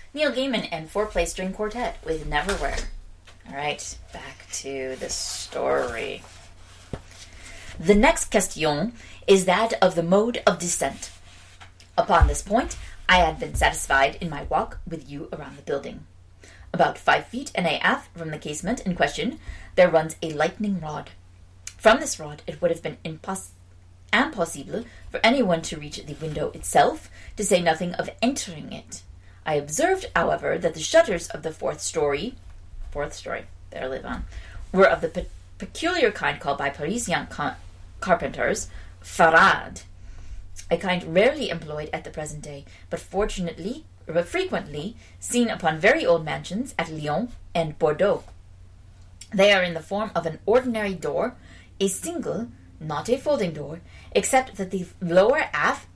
Neil Gaiman and 4-play string quartet with Neverwhere. Alright, back to the story. The next question is that of the mode of descent. Upon this point, I had been satisfied in my walk with you around the building. About 5 feet and a half from the casement in question, there runs a lightning rod. From this rod, it would have been impossible for anyone to reach the window itself, to say nothing of entering it. I observed, however, that the shutters of the fourth story, there I live on, were of the peculiar kind called by Parisian carpenters farade, a kind rarely employed at the present day, but frequently seen upon very old mansions at Lyon and Bordeaux. They are in the form of an ordinary door, a single, not a folding door, except that the lower half